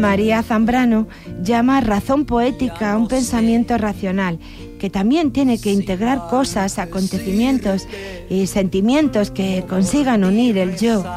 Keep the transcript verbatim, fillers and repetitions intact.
María Zambrano llama razón poética a un pensamiento racional, que también tiene que integrar cosas, acontecimientos y sentimientos que consigan unir el yo